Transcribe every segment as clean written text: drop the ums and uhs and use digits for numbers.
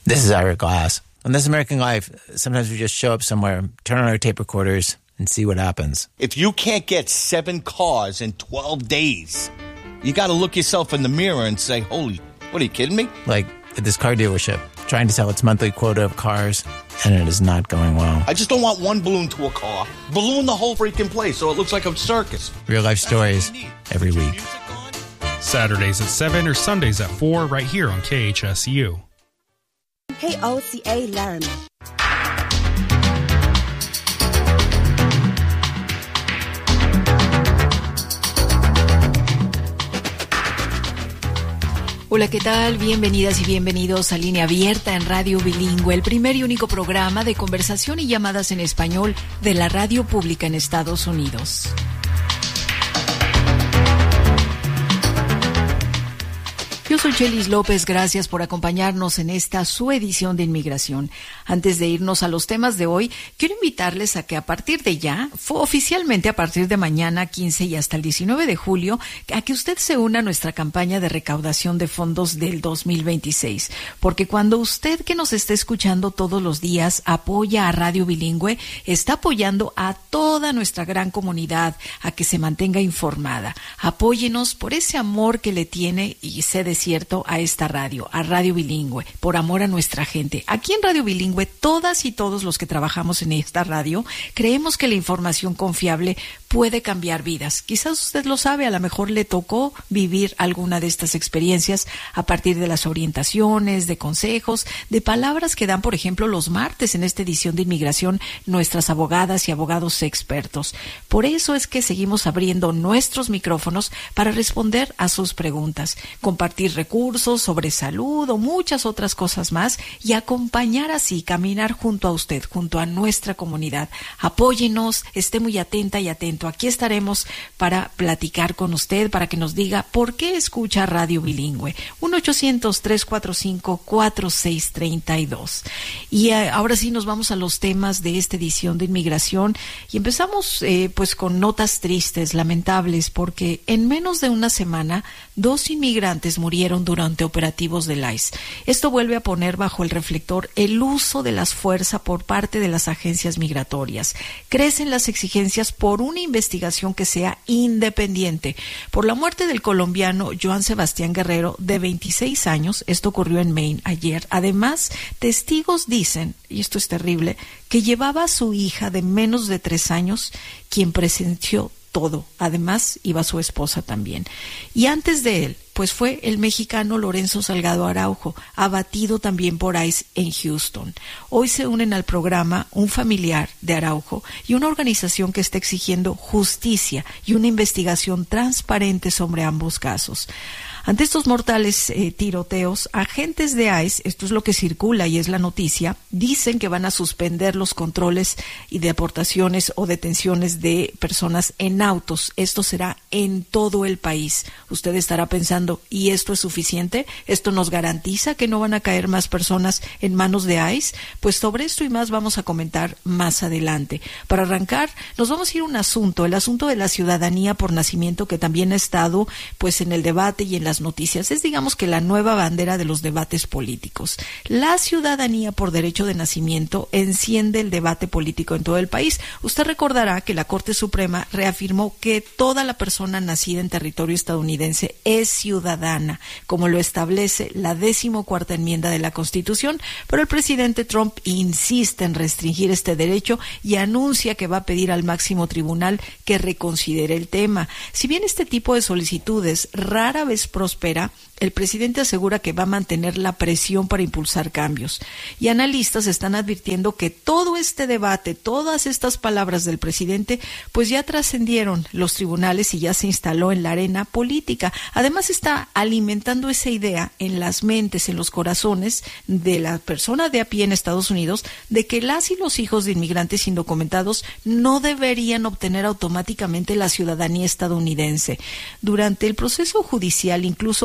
This is Ira Glass. On This American Life, sometimes we just show up somewhere, turn on our tape recorders, and see what happens. If you can't get 7 cars in 12 days, you got to look yourself in the mirror and say, holy, what, are you kidding me? Like at this car dealership, trying to sell its monthly quota of cars, and it is not going well. I just don't want one balloon to a car. Balloon the whole freaking place so it looks like a circus. Real life stories every week. Saturdays at 7 or Sundays at 4 right here on KHSU. KOCA Laramie. Hola, ¿qué tal? Bienvenidas y bienvenidos a Línea Abierta en Radio Bilingüe, el primer y único programa de conversación y llamadas en español de la radio pública en Estados Unidos. Yo soy Chelis López, gracias por acompañarnos en esta su edición de Inmigración. Antes de irnos a los temas de hoy, quiero invitarles a que a partir de ya, oficialmente a partir de mañana 15 y hasta el 19 de julio, a que usted se una a nuestra campaña de recaudación de fondos del 2026. Porque cuando usted que nos está escuchando todos los días apoya a Radio Bilingüe, está apoyando a toda nuestra gran comunidad a que se mantenga informada. Apóyenos por ese amor que le tiene y sé de cierto a esta radio, a Radio Bilingüe, por amor a nuestra gente. Aquí en Radio Bilingüe, todas y todos los que trabajamos en esta radio, creemos que la información confiable puede cambiar vidas. Quizás usted lo sabe, a lo mejor le tocó vivir alguna de estas experiencias a partir de las orientaciones, de consejos, de palabras que dan, por ejemplo, los martes en esta edición de Inmigración nuestras abogadas y abogados expertos. Por eso es que seguimos abriendo nuestros micrófonos para responder a sus preguntas, compartir recursos sobre salud o muchas otras cosas más y acompañar así, caminar junto a usted, junto a nuestra comunidad. Apóyenos, esté muy atenta y atento. Aquí estaremos para platicar con usted, para que nos diga por qué escucha Radio Bilingüe. 1-800-345-4632. Y ahora sí nos vamos a los temas de esta edición de Inmigración y empezamos pues con notas tristes, lamentables, porque en menos de una semana 2 inmigrantes murieron durante operativos del ICE. Esto vuelve a poner bajo el reflector el uso de las fuerzas por parte de las agencias migratorias. Crecen las exigencias por una investigación que sea independiente. Por la muerte del colombiano Joan Sebastián Guerrero, de 26 años, esto ocurrió en Maine ayer. Además, testigos dicen, y esto es terrible, que llevaba a su hija de menos de 3 años, quien presenció todo. Además, iba su esposa también. Y antes de él, pues fue el mexicano Lorenzo Salgado Araujo, abatido también por ICE en Houston. Hoy se unen al programa un familiar de Araujo y una organización que está exigiendo justicia y una investigación transparente sobre ambos casos. Ante estos mortales tiroteos, agentes de ICE, esto es lo que circula y es la noticia, dicen que van a suspender los controles y deportaciones o detenciones de personas en autos. Esto será en todo el país. Usted estará pensando, ¿y esto es suficiente? ¿Esto nos garantiza que no van a caer más personas en manos de ICE? Pues sobre esto y más vamos a comentar más adelante. Para arrancar, nos vamos a ir a un asunto, el asunto de la ciudadanía por nacimiento, que también ha estado pues en el debate y en las noticias. Es, digamos, que la nueva bandera de los debates políticos. La ciudadanía por derecho de nacimiento enciende el debate político en todo el país. Usted recordará que la Corte Suprema reafirmó que toda la persona nacida en territorio estadounidense es ciudadana, como lo establece la 14ª enmienda de la Constitución, pero el presidente Trump insiste en restringir este derecho y anuncia que va a pedir al máximo tribunal que reconsidere el tema. Si bien este tipo de solicitudes rara vez prospera, el presidente asegura que va a mantener la presión para impulsar cambios. Y analistas están advirtiendo que todo este debate, todas estas palabras del presidente, pues ya trascendieron los tribunales y ya se instaló en la arena política. Además está alimentando esa idea en las mentes, en los corazones de la persona de a pie en Estados Unidos, de que las y los hijos de inmigrantes indocumentados no deberían obtener automáticamente la ciudadanía estadounidense. Durante el proceso judicial, incluso uno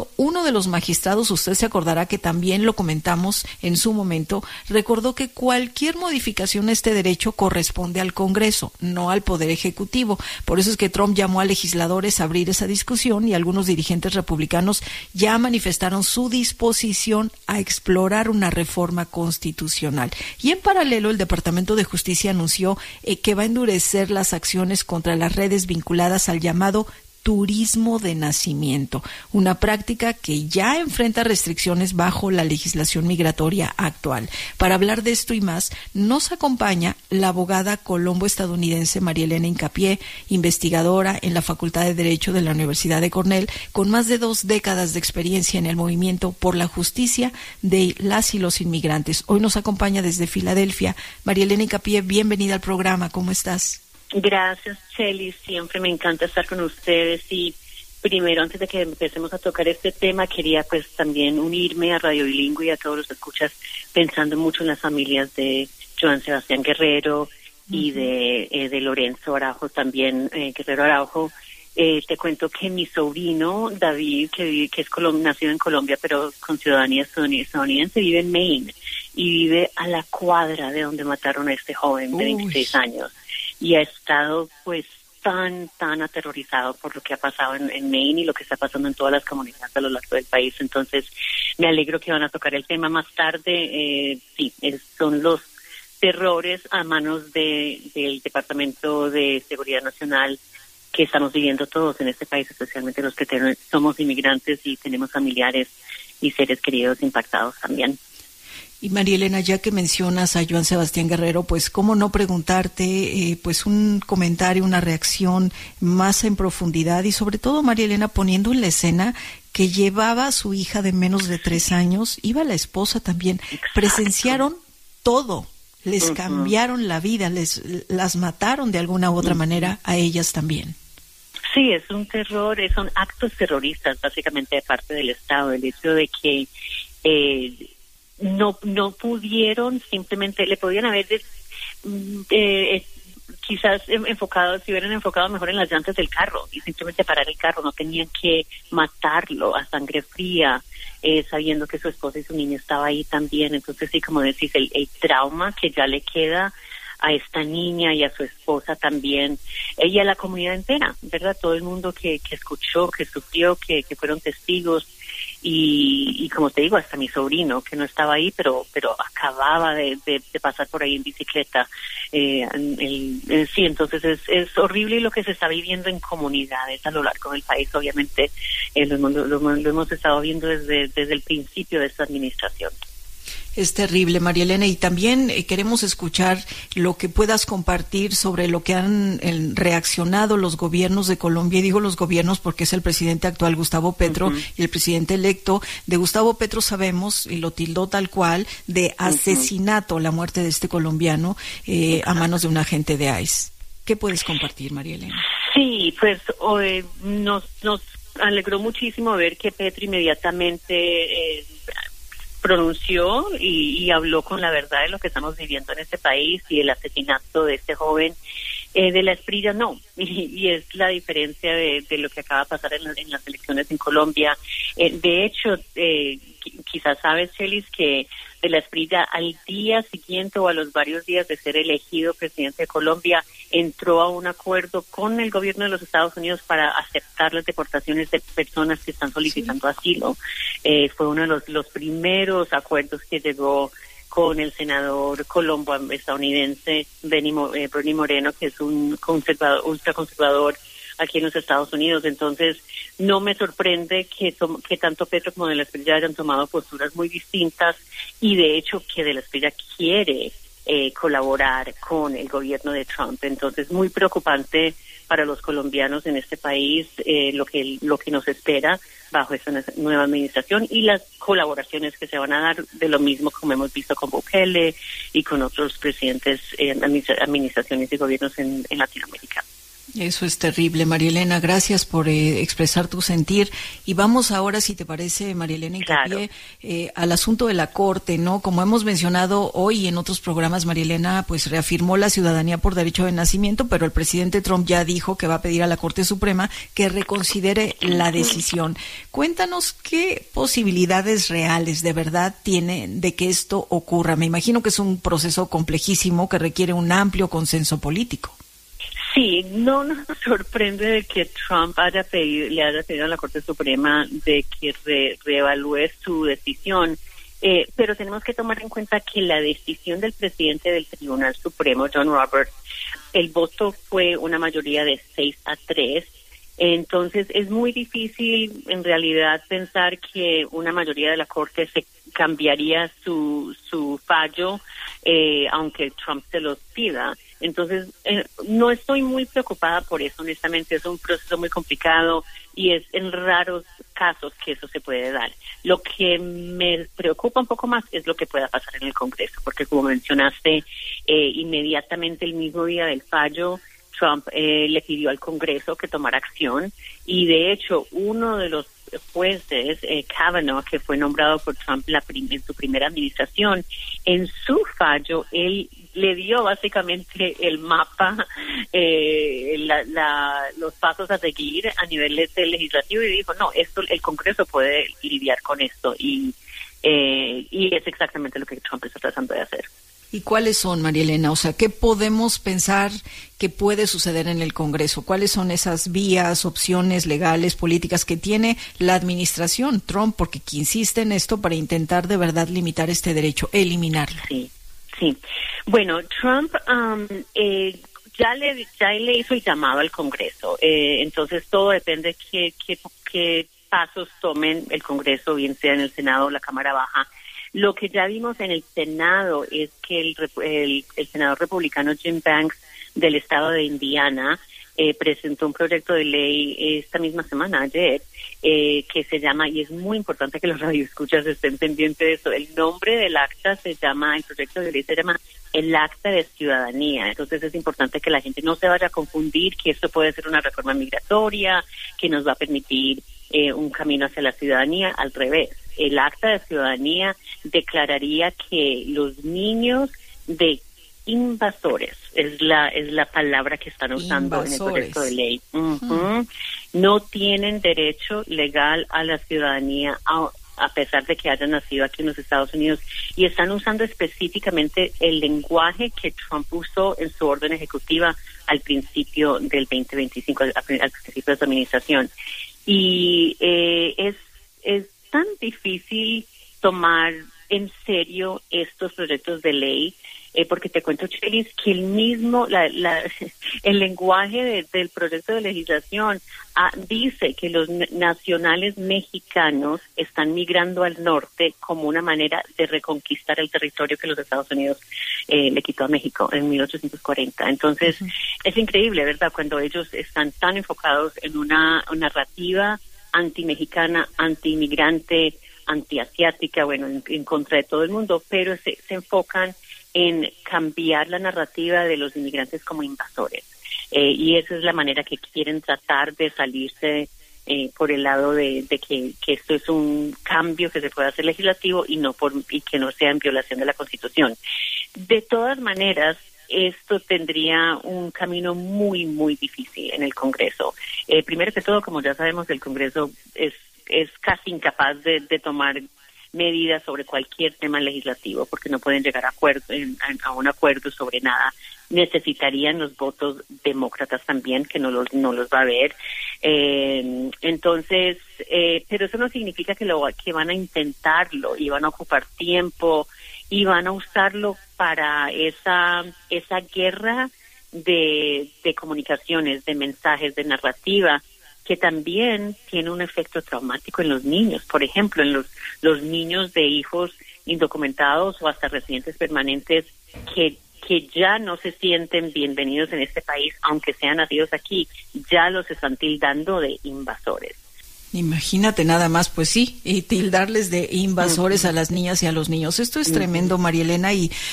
de los magistrados, usted se acordará que también lo comentamos en su momento, recordó que cualquier modificación a este derecho corresponde al Congreso, no al Poder Ejecutivo. Por eso es que Trump llamó a legisladores a abrir esa discusión y algunos dirigentes republicanos ya manifestaron su disposición a explorar una reforma constitucional. Y en paralelo, el Departamento de Justicia anunció que va a endurecer las acciones contra las redes vinculadas al llamado turismo de nacimiento, una práctica que ya enfrenta restricciones bajo la legislación migratoria actual. Para hablar de esto y más, nos acompaña la abogada colombo-estadounidense María Elena Hincapié, investigadora en la Facultad de Derecho de la Universidad de Cornell, con más de 2 décadas de experiencia en el movimiento por la justicia de las y los inmigrantes. Hoy nos acompaña desde Filadelfia. María Elena Hincapié, bienvenida al programa. ¿Cómo estás? Gracias, Chely. Siempre me encanta estar con ustedes. Y primero, antes de que empecemos a tocar este tema, quería pues también unirme a Radio Bilingüe y a todos los escuchas, pensando mucho en las familias de Joan Sebastián Guerrero y de Lorenzo Araujo también, Guerrero Araujo. Te cuento que mi sobrino, David, que es nacido en Colombia, pero con ciudadanía estadounidense, vive en Maine y vive a la cuadra de donde mataron a este joven de 26 años. Y ha estado pues tan aterrorizado por lo que ha pasado en Maine y lo que está pasando en todas las comunidades a lo largo del país. Entonces me alegro que van a tocar el tema más tarde. Son los terrores a manos del Departamento de Seguridad Nacional que estamos viviendo todos en este país, especialmente los que somos inmigrantes y tenemos familiares y seres queridos impactados también. Y María Elena, ya que mencionas a Joan Sebastián Guerrero, pues cómo no preguntarte pues un comentario, una reacción más en profundidad y sobre todo, María Elena, poniendo en la escena que llevaba a su hija de menos de 3 años, iba la esposa también. Exacto. Presenciaron todo, les cambiaron la vida, las mataron de alguna u otra manera a ellas también. Sí, es un terror, son actos terroristas básicamente de parte del Estado, el hecho de que no pudieron, simplemente le podían haber quizás si hubieran enfocado mejor en las llantas del carro y simplemente parar el carro, no tenían que matarlo a sangre fría, sabiendo que su esposa y su niña estaba ahí también. Entonces sí, como decís, el trauma que ya le queda a esta niña y a su esposa también, y a la comunidad entera, ¿verdad? Todo el mundo que escuchó, que sufrió, que fueron testigos. Y como te digo, hasta mi sobrino, que no estaba ahí, pero acababa de pasar por ahí en bicicleta. Sí, entonces es horrible lo que se está viviendo en comunidades a lo largo del país. Obviamente lo hemos estado viendo desde el principio de esta administración. Es terrible, María Elena, y también queremos escuchar lo que puedas compartir sobre lo que han reaccionado los gobiernos de Colombia, y digo los gobiernos porque es el presidente actual, Gustavo Petro, y el presidente electo. De Gustavo Petro sabemos, y lo tildó tal cual, de asesinato, la muerte de este colombiano a manos de un agente de ICE. ¿Qué puedes compartir, María Elena? Sí, pues nos alegró muchísimo ver que Petro inmediatamente pronunció y habló con la verdad de lo que estamos viviendo en este país y el asesinato de este joven. De la Esprilla no, y es la diferencia de lo que acaba de pasar en las elecciones en Colombia. De hecho, quizás sabes, Chelis, que de la Esprilla al día siguiente o a los varios días de ser elegido presidente de Colombia, entró a un acuerdo con el gobierno de los Estados Unidos para aceptar las deportaciones de personas que están solicitando asilo. Fue uno de los primeros acuerdos que llegó con el senador colombo estadounidense Bernie Moreno, que es un ultraconservador aquí en los Estados Unidos. Entonces, no me sorprende que tanto Petro como De la Esprilla hayan tomado posturas muy distintas, y de hecho que De la Esprilla quiere colaborar con el gobierno de Trump. Entonces, muy preocupante para los colombianos en este país lo que nos espera bajo esta nueva administración y las colaboraciones que se van a dar, de lo mismo como hemos visto con Bukele y con otros presidentes, administraciones y gobiernos en Latinoamérica. Eso es terrible, María Elena. Gracias por expresar tu sentir. Y vamos ahora, si te parece, María Elena, hincapié al asunto de la Corte, ¿no? Como hemos mencionado hoy en otros programas, María Elena pues reafirmó la ciudadanía por derecho de nacimiento, pero el presidente Trump ya dijo que va a pedir a la Corte Suprema que reconsidere la decisión. Cuéntanos qué posibilidades reales de verdad tiene de que esto ocurra. Me imagino que es un proceso complejísimo que requiere un amplio consenso político. Sí, no nos sorprende de que Trump le haya pedido a la Corte Suprema de que reevalúe su decisión, pero tenemos que tomar en cuenta que la decisión del presidente del Tribunal Supremo, John Roberts, el voto fue una mayoría de 6-3, entonces es muy difícil en realidad pensar que una mayoría de la Corte se cambiaría su fallo, aunque Trump se los pida. Entonces, no estoy muy preocupada por eso, honestamente. Es un proceso muy complicado y es en raros casos que eso se puede dar. Lo que me preocupa un poco más es lo que pueda pasar en el Congreso, porque como mencionaste, inmediatamente el mismo día del fallo, Trump le pidió al Congreso que tomara acción y de hecho uno de los jueces, Kavanaugh, que fue nombrado por Trump en su primera administración, en su fallo él le dio básicamente el mapa, los pasos a seguir a nivel legislativo y dijo, no, el Congreso puede lidiar con esto y es exactamente lo que Trump está tratando de hacer. ¿Y cuáles son, María Elena? O sea, ¿qué podemos pensar que puede suceder en el Congreso? ¿Cuáles son esas vías, opciones legales, políticas que tiene la administración Trump? Porque insiste en esto para intentar de verdad limitar este derecho, eliminarlo. Sí. Bueno, Trump ya le hizo el llamado al Congreso. Entonces, todo depende de qué pasos tomen el Congreso, bien sea en el Senado o la Cámara Baja. Lo que ya vimos en el Senado es que el senador republicano Jim Banks del estado de Indiana presentó un proyecto de ley esta misma semana, ayer, que se llama, y es muy importante que los radioescuchas estén pendientes de eso, el nombre del acta el proyecto de ley se llama el Acta de Ciudadanía. Entonces es importante que la gente no se vaya a confundir que esto puede ser una reforma migratoria, que nos va a permitir un camino hacia la ciudadanía. Al revés, el Acta de Ciudadanía declararía que los niños de invasores, es la palabra que están usando en el proyecto de ley, no tienen derecho legal a la ciudadanía a pesar de que hayan nacido aquí en los Estados Unidos, y están usando específicamente el lenguaje que Trump usó en su orden ejecutiva al principio del 2025, al principio de su administración. Y es tan difícil tomar en serio estos proyectos de ley, porque te cuento, Chelis, que el lenguaje del proyecto de legislación dice que los nacionales mexicanos están migrando al norte como una manera de reconquistar el territorio que los Estados Unidos le quitó a México en 1840. Entonces, es increíble, ¿verdad?, cuando ellos están tan enfocados en una narrativa anti-mexicana, anti-inmigrante, anti-asiática, bueno, en contra de todo el mundo, pero se enfocan en cambiar la narrativa de los inmigrantes como invasores. Y esa es la manera que quieren tratar de salirse por el lado de que esto es un cambio que se puede hacer legislativo y que no sea en violación de la Constitución. De todas maneras, esto tendría un camino muy, muy difícil en el Congreso. Primero que todo, como ya sabemos, el Congreso es casi incapaz de tomar medidas sobre cualquier tema legislativo porque no pueden llegar a un acuerdo sobre nada. Necesitarían los votos demócratas también, que no los va a haber. Entonces, pero eso no significa que van a intentarlo y van a ocupar tiempo y van a usarlo para esa guerra de comunicaciones, de mensajes, de narrativa, que también tiene un efecto traumático en los niños. Por ejemplo, en los niños de hijos indocumentados o hasta residentes permanentes que ya no se sienten bienvenidos en este país, aunque sean nacidos aquí, ya los están tildando de invasores. Imagínate nada más, pues sí, y tildarles de invasores a las niñas y a los niños. Esto es tremendo, María Elena, y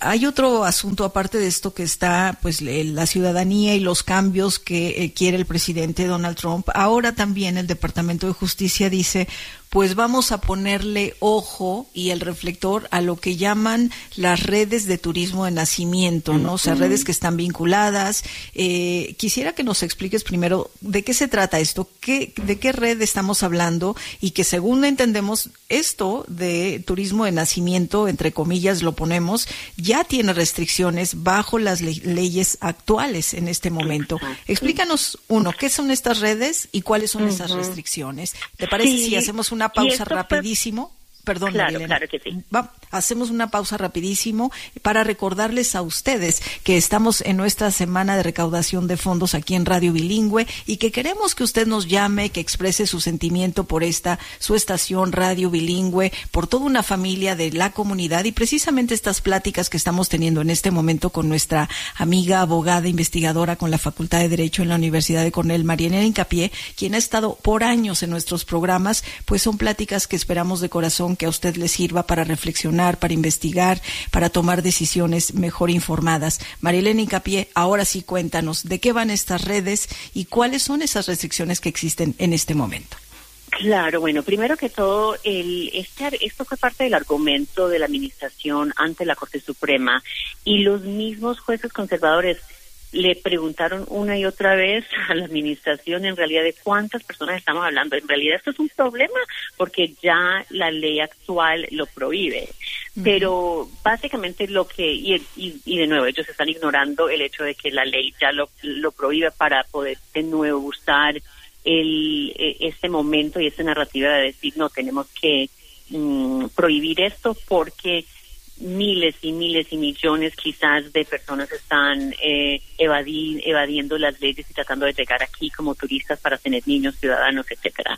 hay otro asunto aparte de esto que está, pues, la ciudadanía y los cambios que quiere el presidente Donald Trump. Ahora también el Departamento de Justicia dice, pues vamos a ponerle ojo y el reflector a lo que llaman las redes de turismo de nacimiento, ¿no? O sea, redes que están vinculadas. Quisiera que nos expliques primero de qué se trata esto, de qué red estamos hablando, y que según entendemos, esto de turismo de nacimiento, entre comillas lo ponemos, ya tiene restricciones bajo las leyes actuales en este momento. Explícanos, uno, ¿qué son estas redes y cuáles son esas restricciones? ¿Te parece si hacemos una pausa rapidísimo? Perdón, claro, Marilena. claro que sí. Hacemos una pausa rapidísimo para recordarles a ustedes que estamos en nuestra semana de recaudación de fondos aquí en Radio Bilingüe y que queremos que usted nos llame, que exprese su sentimiento por su estación Radio Bilingüe, por toda una familia de la comunidad, y precisamente estas pláticas que estamos teniendo en este momento con nuestra amiga abogada investigadora con la Facultad de Derecho en la Universidad de Cornell, Marielena Hincapié, quien ha estado por años en nuestros programas, pues son pláticas que esperamos de corazón que a usted le sirva para reflexionar, para investigar, para tomar decisiones mejor informadas. Marielena Hincapié, ahora sí cuéntanos de qué van estas redes y cuáles son esas restricciones que existen en este momento. Claro, bueno, primero que todo, esto fue parte del argumento de la administración ante la Corte Suprema, y los mismos jueces conservadores le preguntaron una y otra vez a la administración en realidad de cuántas personas estamos hablando. En realidad esto es un problema porque ya la ley actual lo prohíbe. Pero básicamente y de nuevo ellos están ignorando el hecho de que la ley ya lo prohíbe para poder de nuevo usar este momento y esta narrativa de decir no, tenemos que prohibir esto porque miles y miles y millones quizás de personas están evadiendo las leyes y tratando de llegar aquí como turistas para tener niños, ciudadanos, etcétera.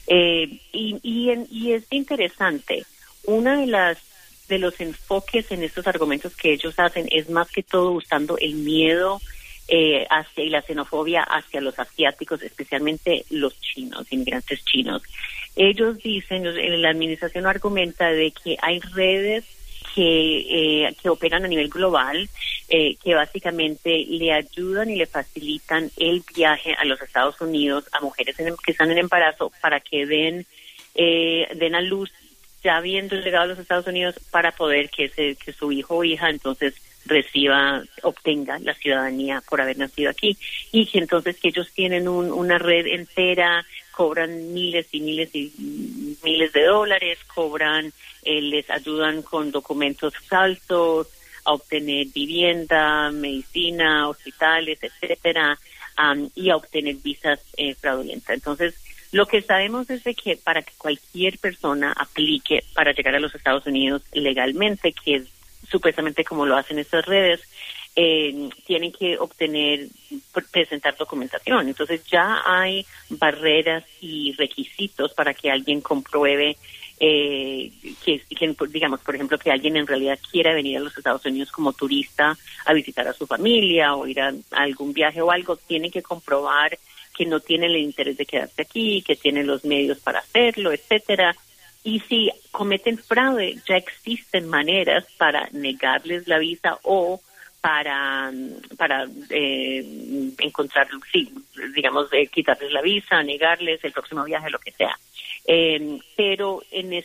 Y es interesante, una de los enfoques en estos argumentos que ellos hacen es más que todo usando el miedo y la xenofobia hacia los asiáticos, especialmente los chinos, inmigrantes chinos. Ellos dicen, la administración argumenta de que hay redes que operan a nivel global, que básicamente le ayudan y le facilitan el viaje a los Estados Unidos a mujeres que están en embarazo para que den a luz ya habiendo llegado a los Estados Unidos, para poder que su hijo o hija entonces obtenga la ciudadanía por haber nacido aquí, y que entonces que ellos tienen una red entera, cobran miles y miles y miles de dólares, les ayudan con documentos falsos a obtener vivienda, medicina, hospitales, etcétera, y a obtener visas fraudulentas. Entonces, lo que sabemos es de que para que cualquier persona aplique para llegar a los Estados Unidos legalmente, que es supuestamente como lo hacen estas redes, tienen que presentar documentación. Entonces ya hay barreras y requisitos para que alguien compruebe que digamos, por ejemplo, que alguien en realidad quiera venir a los Estados Unidos como turista a visitar a su familia o ir a algún viaje o algo. Tienen que comprobar que no tienen el interés de quedarse aquí, que tienen los medios para hacerlo, etcétera. Y si cometen fraude, ya existen maneras para negarles la visa o para encontrar, sí, digamos, quitarles la visa, negarles el próximo viaje, lo que sea. Pero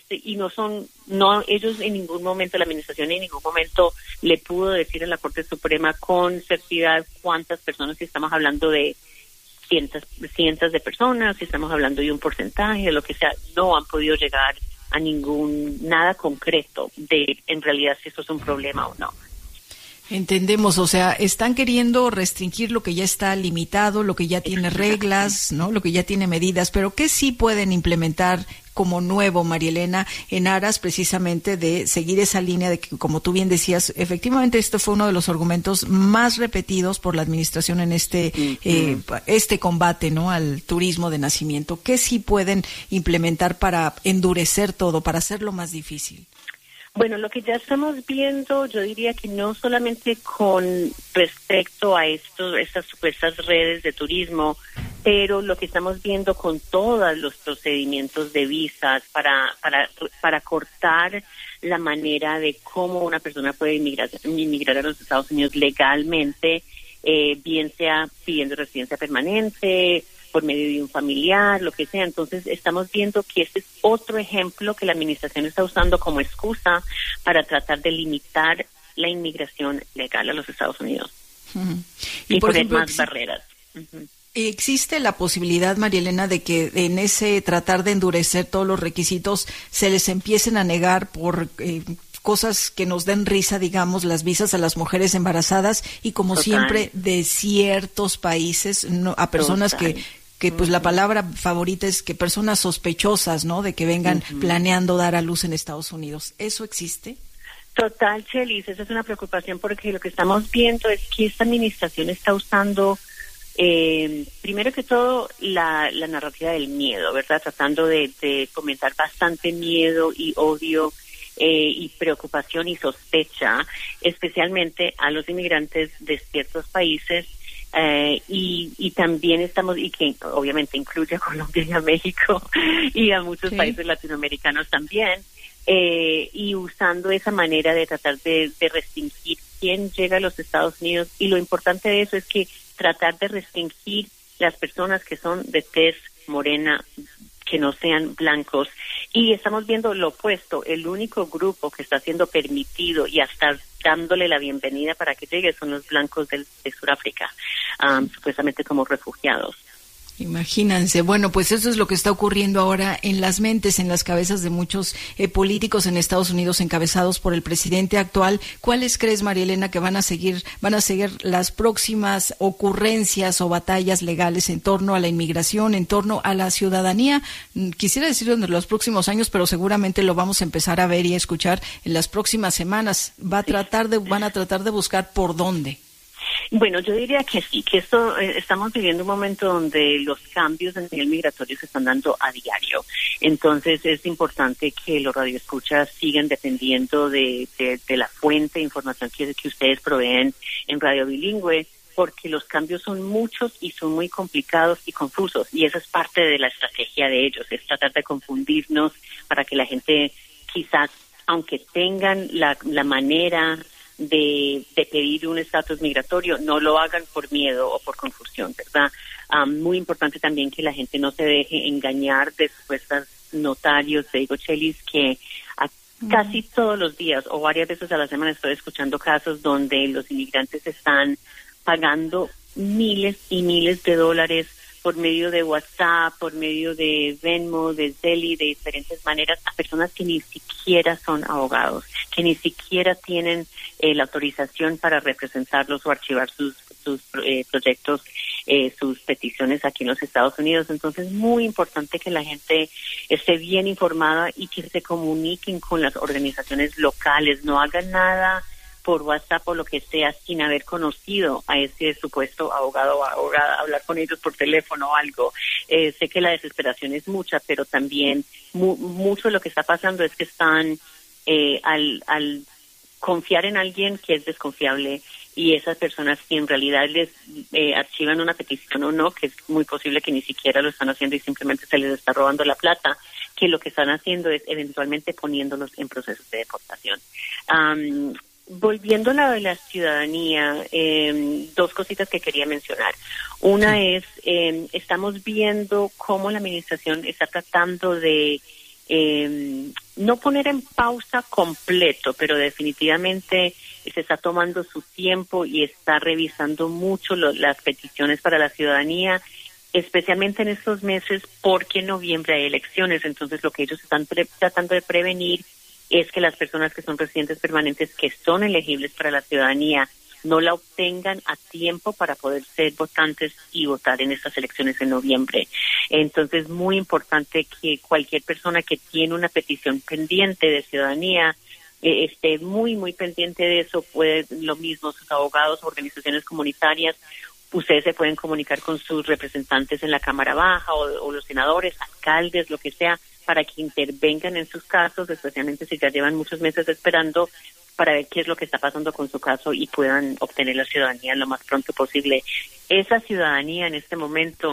ellos en ningún momento, la administración en ningún momento le pudo decir a la Corte Suprema con certidumbre cuántas personas, si estamos hablando de cientos de personas, si estamos hablando de un porcentaje, lo que sea, no han podido llegar a nada concreto de en realidad si esto es un problema o no. Entendemos, o sea, están queriendo restringir lo que ya está limitado, lo que ya tiene reglas, ¿no? Lo que ya tiene medidas, pero ¿qué sí pueden implementar como nuevo, Marielena, en aras precisamente de seguir esa línea de que, como tú bien decías, efectivamente esto fue uno de los argumentos más repetidos por la administración en este combate, ¿no?, al turismo de nacimiento? ¿Qué sí pueden implementar para endurecer todo, para hacerlo más difícil? Bueno, lo que ya estamos viendo, yo diría que no solamente con respecto a estas supuestas redes de turismo, pero lo que estamos viendo con todos los procedimientos de visas para cortar la manera de cómo una persona puede inmigrar a los Estados Unidos legalmente, bien sea pidiendo residencia permanente, por medio de un familiar, lo que sea. Entonces estamos viendo que este es otro ejemplo que la administración está usando como excusa para tratar de limitar la inmigración legal a los Estados Unidos y por poner ejemplo, más barreras. ¿Existe la posibilidad, María Elena, de que en ese tratar de endurecer todos los requisitos se les empiecen a negar por cosas que nos den risa, digamos, las visas a las mujeres embarazadas y como Total. siempre de ciertos países a personas que pues la palabra favorita es que personas sospechosas, ¿no? De que vengan planeando dar a luz en Estados Unidos? ¿Eso existe? Total, Chelis, esa es una preocupación porque lo que estamos viendo es que esta administración está usando, primero que todo, la narrativa del miedo, ¿verdad? Tratando de fomentar bastante miedo y odio y preocupación y sospecha, especialmente a los inmigrantes de ciertos países. Y también y que obviamente incluye a Colombia y a México y a muchos países latinoamericanos también, y usando esa manera de tratar de restringir quién llega a los Estados Unidos. Y lo importante de eso es que tratar de restringir las personas que son de tez morena, que no sean blancos. Y estamos viendo lo opuesto, el único grupo que está siendo permitido y hasta dándole la bienvenida para que llegue son los blancos de Sudáfrica, supuestamente como refugiados. Imagínense. Bueno, pues eso es lo que está ocurriendo ahora en las mentes, en las cabezas de muchos políticos en Estados Unidos encabezados por el presidente actual. ¿Cuáles crees, María Elena, que van a seguir las próximas ocurrencias o batallas legales en torno a la inmigración, en torno a la ciudadanía? Quisiera decir en los próximos años, pero seguramente lo vamos a empezar a ver y a escuchar en las próximas semanas. Van a tratar de buscar por dónde. Bueno, yo diría que sí, que estamos viviendo un momento donde los cambios en nivel migratorio se están dando a diario. Entonces es importante que los radioescuchas sigan dependiendo de la fuente de información que ustedes proveen en Radio Bilingüe, porque los cambios son muchos y son muy complicados y confusos. Y esa es parte de la estrategia de ellos, es tratar de confundirnos para que la gente quizás, aunque tengan la manera de pedir un estatus migratorio, no lo hagan por miedo o por confusión, ¿verdad? Muy importante también que la gente no se deje engañar de supuestos notarios. Te digo, Chelis, que casi todos los días o varias veces a la semana estoy escuchando casos donde los inmigrantes están pagando miles y miles de dólares por medio de WhatsApp, por medio de Venmo, de Zelle, de diferentes maneras, a personas que ni siquiera son abogados, que ni siquiera tienen la autorización para representarlos o archivar sus proyectos, sus peticiones aquí en los Estados Unidos. Entonces es muy importante que la gente esté bien informada y que se comuniquen con las organizaciones locales, no hagan nada por WhatsApp o lo que sea sin haber conocido a ese supuesto abogado o abogada, hablar con ellos por teléfono o algo. Sé que la desesperación es mucha, pero también mucho de lo que está pasando es que están al confiar en alguien que es desconfiable, y esas personas que en realidad les archivan una petición o no, que es muy posible que ni siquiera lo están haciendo y simplemente se les está robando la plata, que lo que están haciendo es eventualmente poniéndolos en procesos de deportación. Volviendo a la de la ciudadanía, dos cositas que quería mencionar. Una es, estamos viendo cómo la administración está tratando de no poner en pausa completo, pero definitivamente se está tomando su tiempo y está revisando mucho las peticiones para la ciudadanía, especialmente en estos meses porque en noviembre hay elecciones. Entonces lo que ellos están tratando de prevenir es que las personas que son residentes permanentes que son elegibles para la ciudadanía no la obtengan a tiempo para poder ser votantes y votar en estas elecciones en noviembre. Entonces, muy importante que cualquier persona que tiene una petición pendiente de ciudadanía esté muy, muy pendiente de eso. Lo mismo sus abogados, organizaciones comunitarias, ustedes se pueden comunicar con sus representantes en la Cámara Baja o los senadores, alcaldes, lo que sea, para que intervengan en sus casos, especialmente si ya llevan muchos meses esperando, para ver qué es lo que está pasando con su caso y puedan obtener la ciudadanía lo más pronto posible. Esa ciudadanía en este momento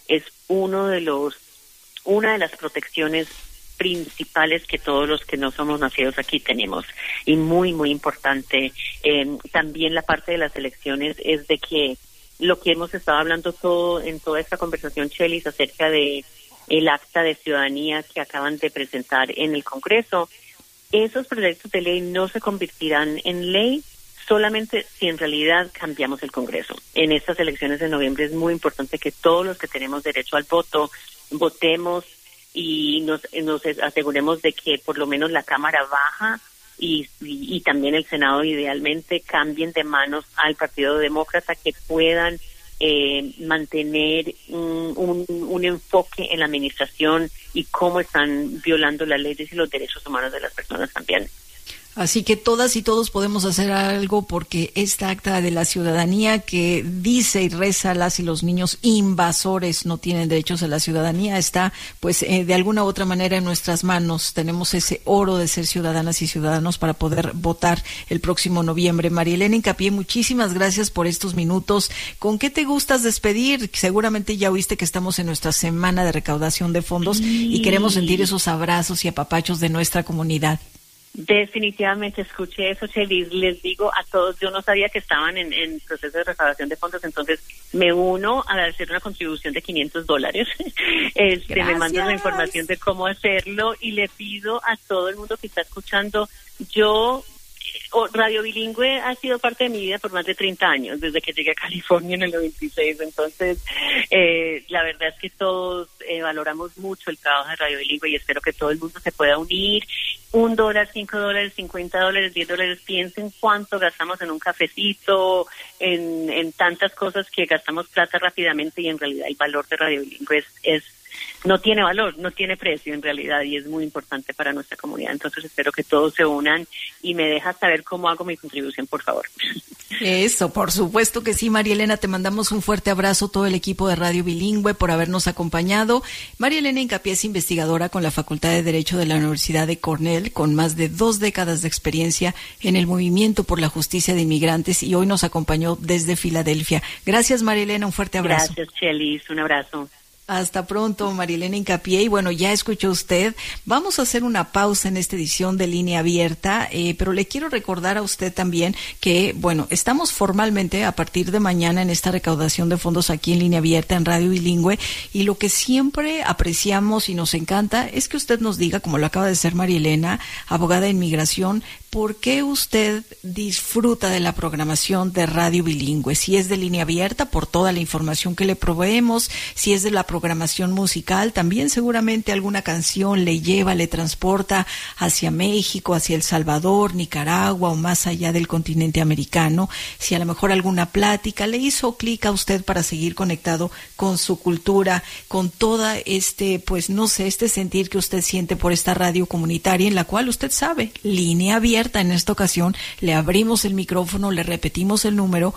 es una de las protecciones principales que todos los que no somos nacidos aquí tenemos, y muy, muy importante. También la parte de las elecciones es de que lo que hemos estado hablando en toda esta conversación, Chelis, acerca de el acta de ciudadanía que acaban de presentar en el Congreso, esos proyectos de ley no se convertirán en ley solamente si en realidad cambiamos el Congreso. En estas elecciones de noviembre es muy importante que todos los que tenemos derecho al voto votemos y nos aseguremos de que por lo menos la Cámara Baja y también el Senado idealmente cambien de manos al Partido Demócrata, que puedan mantener un enfoque en la administración y cómo están violando las leyes y los derechos humanos de las personas también. Así que todas y todos podemos hacer algo, porque esta acta de la ciudadanía que dice y reza las y los niños invasores no tienen derechos a la ciudadanía está pues de alguna u otra manera en nuestras manos. Tenemos ese oro de ser ciudadanas y ciudadanos para poder votar el próximo noviembre. María Elena Hincapié, muchísimas gracias por estos minutos. ¿Con qué te gustas despedir? Seguramente ya oíste que estamos en nuestra semana de recaudación de fondos y queremos sentir esos abrazos y apapachos de nuestra comunidad. Definitivamente escuché eso, Chelis. Les digo a todos, yo no sabía que estaban en proceso de recaudación de fondos, entonces me uno a hacer una contribución de $500. Me mandan la información de cómo hacerlo y le pido a todo el mundo que está escuchando, Radio Bilingüe ha sido parte de mi vida por más de 30 años, desde que llegué a California en el 96. Entonces, la verdad es que todos valoramos mucho el trabajo de Radio Bilingüe y espero que todo el mundo se pueda unir. $1, $5, $50, $10. Piensen cuánto gastamos en un cafecito, en tantas cosas que gastamos plata rápidamente, y en realidad el valor de Radio Bilingüe no tiene valor, no tiene precio en realidad, y es muy importante para nuestra comunidad. Entonces espero que todos se unan y me dejas saber cómo hago mi contribución, por favor. Eso, por supuesto que sí, María Elena, te mandamos un fuerte abrazo, todo el equipo de Radio Bilingüe, por habernos acompañado. María Elena Hincapié es investigadora con la Facultad de Derecho de la Universidad de Cornell, con más de 2 décadas de experiencia en el movimiento por la justicia de inmigrantes, y hoy nos acompañó desde Filadelfia. Gracias, María Elena, un fuerte abrazo. Gracias, Chelis, un abrazo. Hasta pronto, María Elena Hincapié. Y bueno, ya escuchó usted. Vamos a hacer una pausa en esta edición de Línea Abierta, pero le quiero recordar a usted también que, bueno, estamos formalmente a partir de mañana en esta recaudación de fondos aquí en Línea Abierta en Radio Bilingüe, y lo que siempre apreciamos y nos encanta es que usted nos diga, como lo acaba de hacer María Elena, abogada de inmigración, ¿por qué usted disfruta de la programación de Radio Bilingüe? Si es de Línea Abierta, por toda la información que le proveemos, si es de la programación musical, también seguramente alguna canción le lleva, le transporta hacia México, hacia El Salvador, Nicaragua o más allá del continente americano. Si a lo mejor alguna plática le hizo clic a usted para seguir conectado con su cultura, con toda este sentir que usted siente por esta radio comunitaria en la cual usted sabe, Línea Abierta. En esta ocasión le abrimos el micrófono, le repetimos el número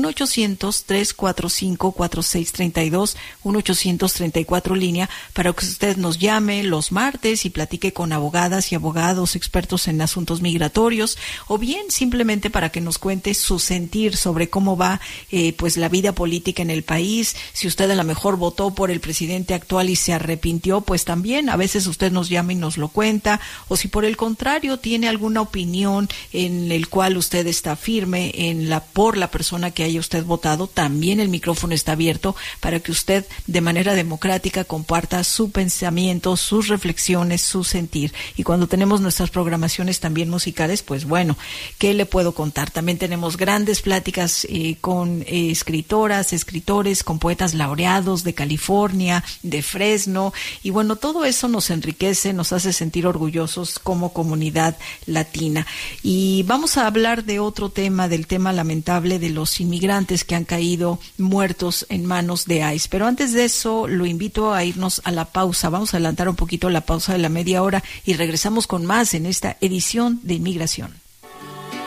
1-800-345-4632, 1-800-34 línea, para que usted nos llame los martes y platique con abogadas y abogados expertos en asuntos migratorios, o bien simplemente para que nos cuente su sentir sobre cómo va la vida política en el país. Si usted a lo mejor votó por el presidente actual y se arrepintió, pues también a veces usted nos llama y nos lo cuenta, o si por el contrario tiene alguna opinión en el cual usted está firme por la persona que haya usted votado, también el micrófono está abierto para que usted de manera democrática comparta su pensamiento, sus reflexiones, su sentir. Y cuando tenemos nuestras programaciones también musicales, pues bueno, ¿qué le puedo contar? También tenemos grandes pláticas con escritoras, escritores, con poetas laureados de California, de Fresno, y bueno, todo eso nos enriquece, nos hace sentir orgullosos como comunidad latina. Y vamos a hablar de otro tema, del tema lamentable de los inmigrantes que han caído muertos en manos de ICE. Pero antes de eso, lo invito a irnos a la pausa. Vamos a adelantar un poquito la pausa de la media hora y regresamos con más en esta edición de Inmigración.